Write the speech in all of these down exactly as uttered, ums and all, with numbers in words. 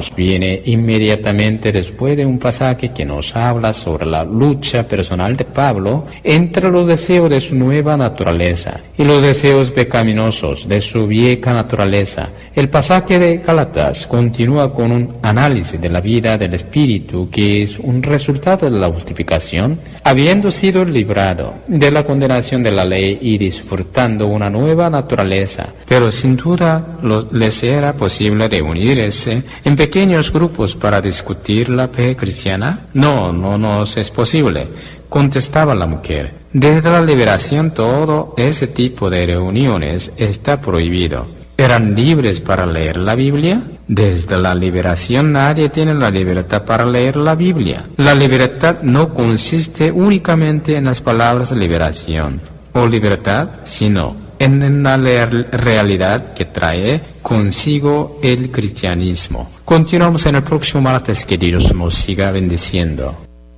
Romanos viene inmediatamente después de un pasaje que nos habla sobre la lucha personal de Pablo entre los deseos de su nueva naturaleza y los deseos pecaminosos de su vieja naturaleza. El pasaje de Gálatas continúa con un análisis de la vida del Espíritu que es un resultado de la justificación, habiendo sido librado de la condenación de la ley y disfrutando una nueva naturaleza. Pero sin duda lo, les era posible reunirse en pequeños grupos para discutir la fe cristiana. No, no nos es posible, contestaba la mujer. Desde la liberación todo ese tipo de reuniones está prohibido. ¿Eran libres para leer la Biblia? Desde la liberación nadie tiene la libertad para leer la Biblia. La libertad no consiste únicamente en las palabras liberación o libertad, sino en la realidad que trae consigo el cristianismo. Continuamos en el próximo martes, que Dios nos siga bendiciendo.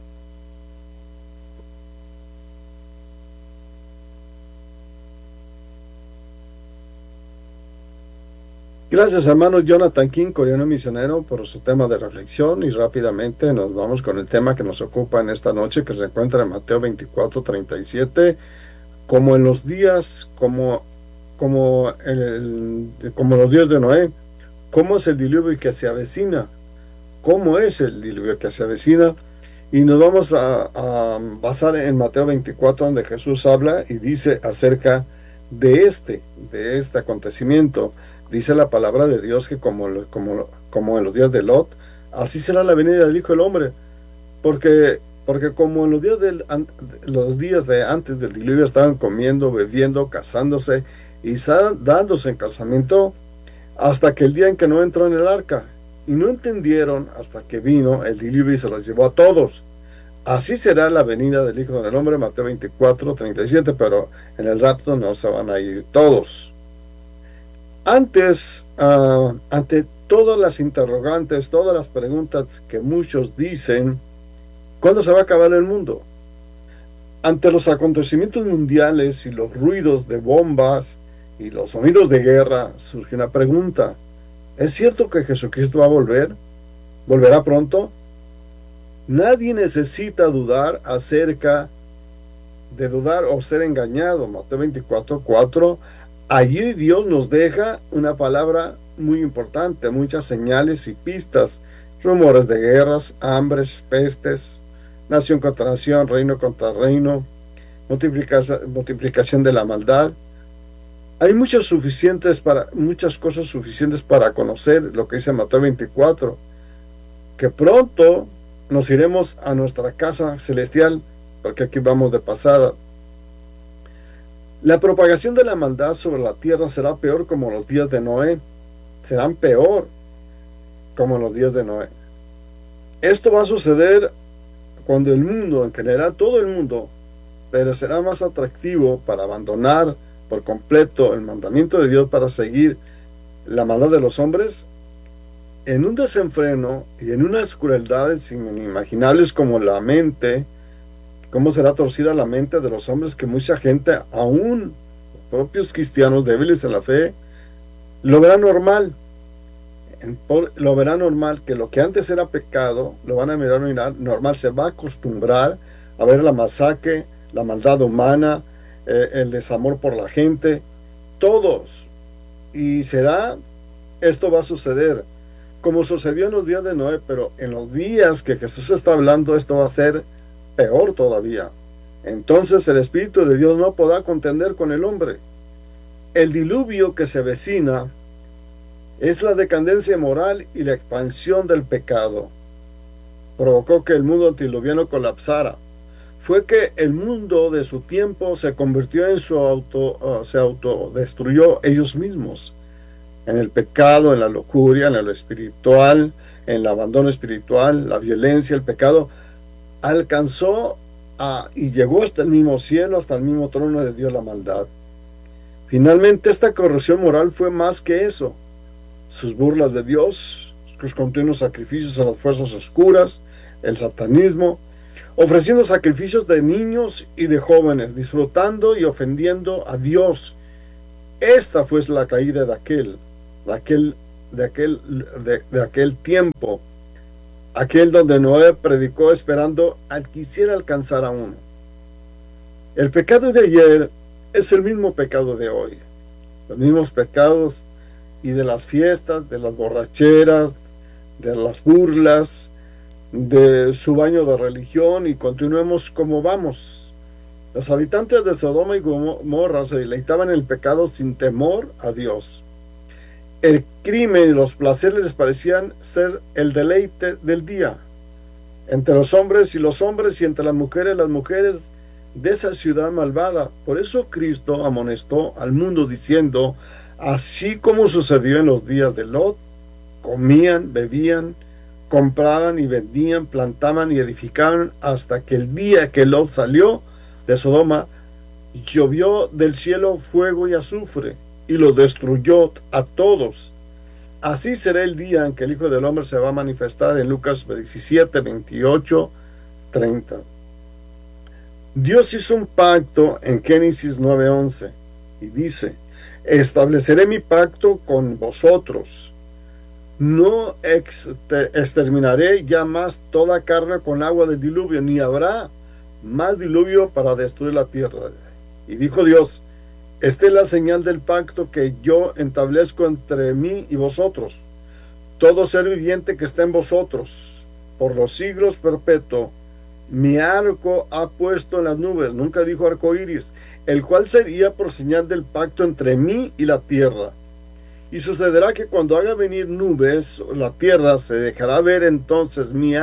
Gracias, hermano Jonathan King, coreano misionero, por su tema de reflexión, y rápidamente nos vamos con el tema que nos ocupa en esta noche, que se encuentra en Mateo veinticuatro, treinta y siete. Como en los días, como, como, el, como los días de Noé. ¿Cómo es el diluvio que se avecina? ¿Cómo es el diluvio que se avecina? Y nos vamos a, a basar en Mateo veinticuatro, donde Jesús habla y dice acerca de este, de este acontecimiento. Dice la palabra de Dios que como, como, como en los días de Lot, así será la venida del Hijo del Hombre. Porque... Porque como en los días, del, los días de antes del diluvio estaban comiendo, bebiendo, casándose y dándose en casamiento, hasta que el día en que no entró en el arca, y no entendieron hasta que vino el diluvio y se los llevó a todos. Así será la venida del Hijo del Hombre, Mateo veinticuatro, treinta y siete, pero en el rapto no se van a ir todos. Antes, uh, ante todas las interrogantes, todas las preguntas que muchos dicen, ¿cuándo se va a acabar el mundo? Ante los acontecimientos mundiales y los ruidos de bombas y los sonidos de guerra, surge una pregunta. ¿Es cierto que Jesucristo va a volver? ¿Volverá pronto? Nadie necesita dudar acerca de dudar o ser engañado. Mateo veinticuatro, cuatro. Allí Dios nos deja una palabra muy importante, muchas señales y pistas, rumores de guerras, hambres, pestes, nación contra nación, reino contra reino, multiplicación, multiplicación de la maldad. Hay muchas, suficientes para, muchas cosas suficientes para conocer lo que dice Mateo veinticuatro, que pronto nos iremos a nuestra casa celestial, porque aquí vamos de pasada. La propagación de la maldad sobre la tierra será peor como los días de Noé, serán peor como los días de Noé. Esto va a suceder cuando el mundo, en general todo el mundo, pero será más atractivo para abandonar por completo el mandamiento de Dios para seguir la maldad de los hombres, en un desenfreno y en unas crueldades inimaginables como la mente, cómo será torcida la mente de los hombres, que mucha gente, aún propios cristianos débiles en la fe, lo verá normal. Lo verá normal, que lo que antes era pecado, lo van a mirar normal, se va a acostumbrar a ver la masacre, la maldad humana, eh, el desamor por la gente, todos. Y será, esto va a suceder, como sucedió en los días de Noé, pero en los días que Jesús está hablando, esto va a ser peor todavía. Entonces el Espíritu de Dios no podrá contender con el hombre. El diluvio que se avecina es la decadencia moral y la expansión del pecado. Provocó que el mundo antidiluviano colapsara. Fue que el mundo de su tiempo se convirtió en su auto, uh, se autodestruyó ellos mismos. En el pecado, en la lujuria, en lo espiritual, en el abandono espiritual, la violencia, el pecado, alcanzó a, y llegó hasta el mismo cielo, hasta el mismo trono de Dios, la maldad. Finalmente, esta corrupción moral fue más que eso. Sus burlas de Dios, sus continuos sacrificios a las fuerzas oscuras, el satanismo, ofreciendo sacrificios de niños y de jóvenes, disfrutando y ofendiendo a Dios. Esta fue la caída de aquel, de aquel de aquel, de, de aquel tiempo, aquel donde Noé predicó esperando al que quisiera alcanzar a uno. El pecado de ayer es el mismo pecado de hoy, los mismos pecados y de las fiestas, de las borracheras, de las burlas, de su baño de religión, y continuemos como vamos. Los habitantes de Sodoma y Gomorra se deleitaban en el pecado sin temor a Dios. El crimen y los placeres les parecían ser el deleite del día. Entre los hombres y los hombres, y entre las mujeres las mujeres de esa ciudad malvada. Por eso Cristo amonestó al mundo diciendo: así como sucedió en los días de Lot, comían, bebían, compraban y vendían, plantaban y edificaban, hasta que el día que Lot salió de Sodoma, llovió del cielo fuego y azufre, y los destruyó a todos. Así será el día en que el Hijo del Hombre se va a manifestar, en Lucas diecisiete, veintiocho, treinta. Dios hizo un pacto en Génesis nueve once, y dice: estableceré mi pacto con vosotros. No exterminaré ya más toda carne con agua del diluvio, ni habrá más diluvio para destruir la tierra. Y dijo Dios: esta es la señal del pacto que yo establezco entre mí y vosotros, todo ser viviente que está en vosotros, por los siglos perpetuos. Mi arco ha puesto en las nubes, nunca dijo arco iris, el cual sería por señal del pacto entre mí y la tierra. Y sucederá que cuando haga venir nubes, la tierra se dejará ver, entonces mi